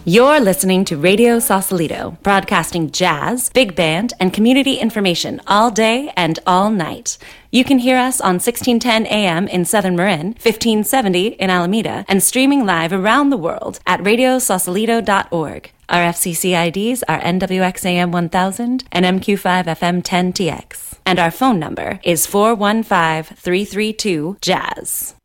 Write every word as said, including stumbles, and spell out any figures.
You're listening to Radio Sausalito, broadcasting jazz, big band, and community information all day and all night. You can hear us on sixteen ten A M in Southern Marin, fifteen seventy in Alameda, and streaming live around the world at radio sausalito dot org. Our F C C I Ds are N W X A M one thousand and M Q five F M ten T X. And our phone number is four one five, three three two, J A Z Z.